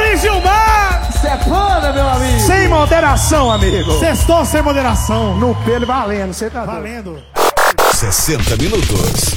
aí, Gilmar! Cê é foda, meu amigo! Sem moderação, amigo! Sextou sem moderação. No pelo valendo, você tá Valendo. 60 minutos.